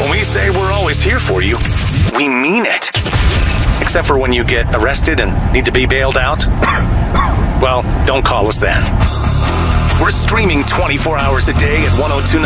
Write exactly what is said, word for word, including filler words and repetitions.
When we say we're always here for you, we mean it. Except for when you get arrested and need to be bailed out. Well, don't call us then. We're streaming twenty-four hours a day at ten twenty-nine